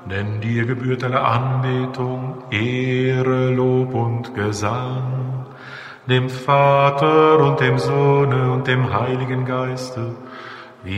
Denn dir gebührt alle Anbetung, Ehre, Lob und Gesang, dem Vater und dem Sohne und dem Heiligen Geiste,